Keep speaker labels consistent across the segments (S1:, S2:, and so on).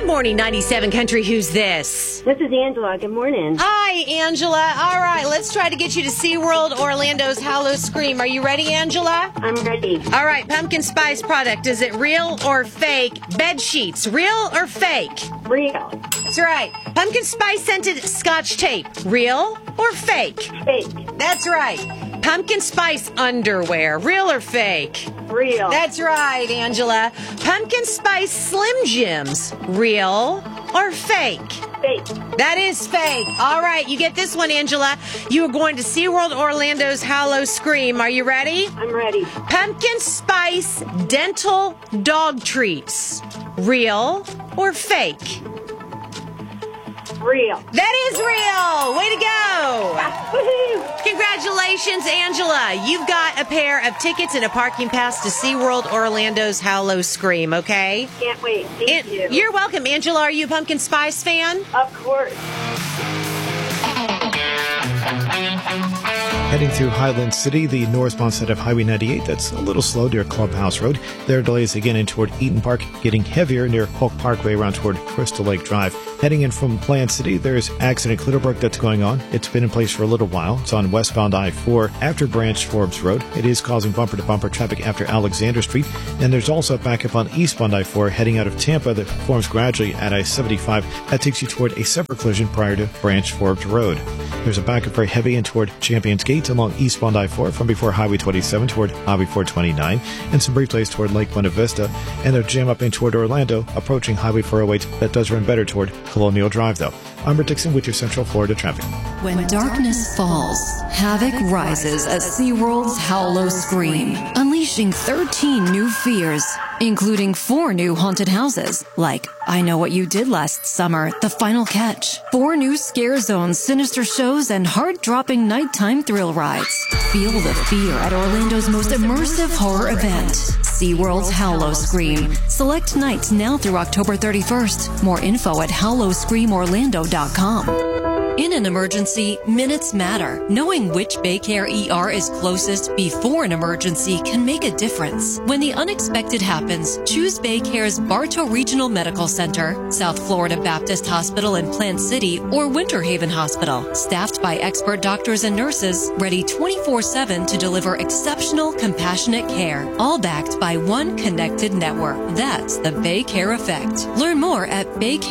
S1: morning, 97 Country. Who's this?
S2: This is Angela. Good morning.
S1: Hi, Angela. All right, let's try to get you to SeaWorld Orlando's Hallow Scream. Are you ready, Angela?
S2: I'm ready.
S1: All right, pumpkin spice product. Is it real or fake? Bed sheets, real or fake?
S2: Real.
S1: That's right. Pumpkin spice scented Scotch tape, real or fake?
S2: Fake.
S1: That's right. Pumpkin spice underwear, real or fake?
S2: Real.
S1: That's right, Angela. Pumpkin spice Slim Jims, real or fake?
S2: Fake.
S1: That is fake. All right, you get this one, Angela. You are going to SeaWorld Orlando's Hallow Scream. Are you ready?
S2: I'm ready. Pumpkin
S1: spice dental dog treats, real or fake?
S2: Real.
S1: That is real. Way to go.
S2: Woohoo.
S1: Congratulations, Angela. You've got a pair of tickets and a parking pass to SeaWorld Orlando's Hallow Scream, okay?
S2: Can't wait. Thank you.
S1: You're welcome. Angela, are you a pumpkin spice fan?
S2: Of course.
S3: Heading through Highland City, the northbound side of Highway 98, that's a little slow near Clubhouse Road. There are delays again in toward Eaton Park, getting heavier near Hulk Parkway around toward Crystal Lake Drive. Heading in from Plant City, there's accident Clitterbrook that's going on. It's been in place for a little while. It's on westbound I-4 after Branch Forbes Road. It is causing bumper-to-bumper traffic after Alexander Street. And there's also a backup on eastbound I-4 heading out of Tampa that forms gradually at I-75. That takes you toward a separate collision prior to Branch Forbes Road. There's a backup very heavy in toward Champions Gate along eastbound I-4 from before Highway 27 toward Highway 429, and some brief delays toward Lake Buena Vista, and a jam up in toward Orlando, approaching Highway 408 that does run better toward Colonial Drive, though. I'm Rick Dixon with your Central Florida traffic.
S4: When darkness falls, havoc rises at SeaWorld's Hallow Scream, unleashing 13 new fears, including 4 new haunted houses, like I Know What You Did Last Summer, The Final Catch, 4 new scare zones, sinister shows, and heart-dropping nighttime thrill rides. Feel the fear at Orlando's most immersive horror event, SeaWorld's Hallow Scream. Select nights now through October 31st. More info at hallowscreamorlando.com. In an emergency, minutes matter. Knowing which Baycare ER is closest before an emergency can make a difference. When the unexpected happens, choose Baycare's Bartow Regional Medical Center, South Florida Baptist Hospital in Plant City, or Winter Haven Hospital. Staffed by expert doctors and nurses, ready 24/7 to deliver exceptional, compassionate care. All backed by one connected network. That's the Baycare effect. Learn more at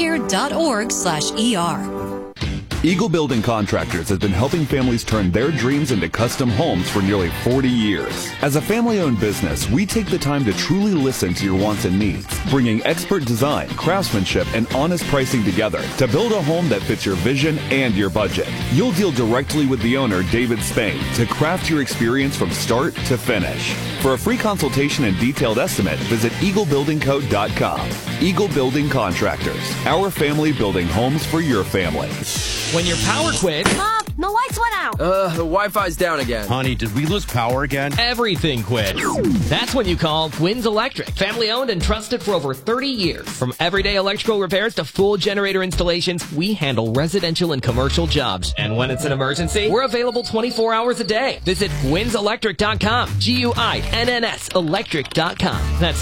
S4: baycare.org/ER.
S5: Eagle Building Contractors has been helping families turn their dreams into custom homes for nearly 40 years. As a family-owned business, we take the time to truly listen to your wants and needs, bringing expert design, craftsmanship, and honest pricing together to build a home that fits your vision and your budget. You'll deal directly with the owner, David Spain, to craft your experience from start to finish. For a free consultation and detailed estimate, visit EagleBuildingCo.com. Eagle Building Contractors, our family building homes for your family.
S6: When your power quit...
S7: Mom, the lights went out.
S8: The Wi-Fi's down again.
S6: Honey, did we lose power again? Everything quit. That's when you call Gwyn's Electric. Family owned and trusted for over 30 years. From everyday electrical repairs to full generator installations, we handle residential and commercial jobs. And when it's an emergency, we're available 24 hours a day. Visit Gwyn'sElectric.com. GUINNS Electric.com. That's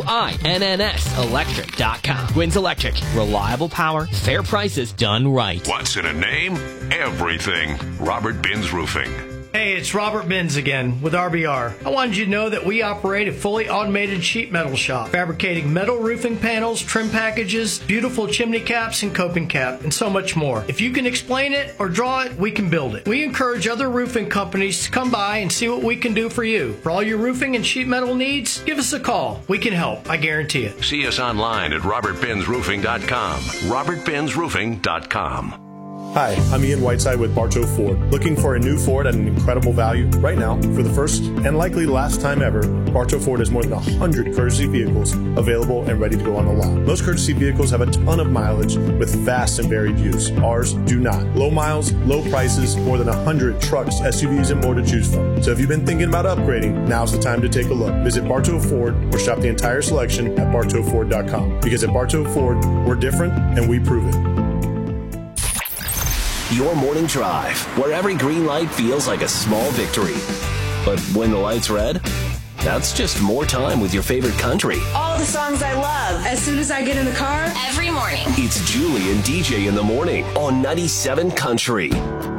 S6: GUINNS Electric.com. Gwyn's Electric. Reliable power, fair prices done right.
S9: What's in a name? Everything. Robert Binns Roofing.
S10: Hey, it's Robert Binns again with RBR. I wanted you to know that we operate a fully automated sheet metal shop, fabricating metal roofing panels, trim packages, beautiful chimney caps and coping cap, and so much more. If you can explain it or draw it, we can build it. We encourage other roofing companies to come by and see what we can do for you. For all your roofing and sheet metal needs, give us a call. We can help, I guarantee it.
S9: See us online at robertbinnsroofing.com. robertbinnsroofing.com.
S11: Hi, I'm Ian Whiteside with Bartow Ford. Looking for a new Ford at an incredible value? Right now, for the first and likely last time ever, Bartow Ford has more than 100 courtesy vehicles available and ready to go on the lot. Most courtesy vehicles have a ton of mileage with vast and varied use. Ours do not. Low miles, low prices, more than 100 trucks, SUVs, and more to choose from. So if you've been thinking about upgrading, now's the time to take a look. Visit Bartow Ford or shop the entire selection at BartowFord.com. Because at Bartow Ford, we're different and we prove it.
S12: Your morning drive, where every green light feels like a small victory. But when the light's red, that's just more time with your favorite country.
S1: All
S7: all the songs I love as soon as I get in the car.
S13: Every morning.
S12: It's Julie and DJ in the morning on 97 Country.